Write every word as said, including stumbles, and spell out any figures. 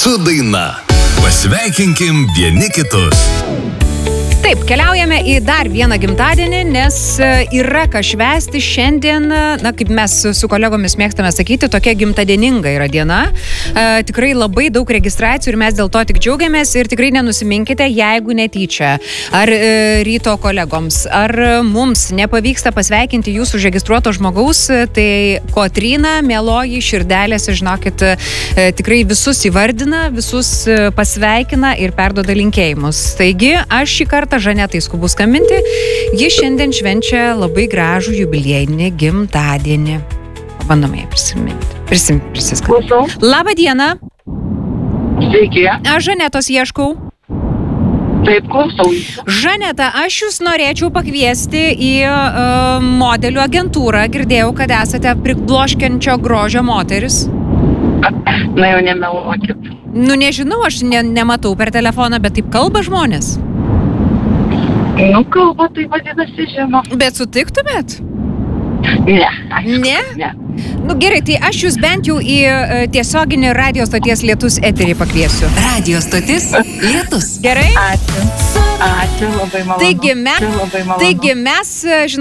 su daina. Pasveikinkim vieni kitus. Taip, keliaujame į dar vieną gimtadienį, nes yra ką švęsti šiandien, na, kaip mes su kolegomis mėgstame sakyti, tokia gimtadieninga yra diena. E, tikrai labai daug registracijų ir mes dėl to tik džiaugiamės ir tikrai nenusiminkite, jeigu netyčia. Ar e, ryto kolegoms, ar mums nepavyksta pasveikinti jūsų užregistruoto žmogaus, tai Kotryna, mieloji, širdelėse, žinokit, e, tikrai visus įvardina, visus pasveikina ir perduoda linkėjimus. Taigi, aš šį kartą Žanetai skubu skambinti. Ji šiandien švenčia labai gražų jubiliejinį gimtadienį. Bandome ją prisiminti. Prisim, prisiskambinti. Labą dieną. Sveiki. Aš Žanetos ieškau. Taip, klausau. Žaneta, aš jūs norėčiau pakviesti į uh, modelių agentūrą. Girdėjau, kad esate pribloškiančio grožio moteris. Na jau nemeluokit. Nu, nežinau, aš ne, nematau per telefoną, bet taip kalba žmonės. Nu, kalba, tai vadinasi, žino. Bet sutiktumėt? Ne. Aišku, ne? Ne. Nu gerai, tai aš jūs bent jau į uh, tiesioginį radio stoties Lietus eterį pakviesiu. Radio stotis Lietus. Gerai? Ačiū. Ačiū, labai malonu. Taigi, me, Ačiū, labai malonu. taigi mes, žinau,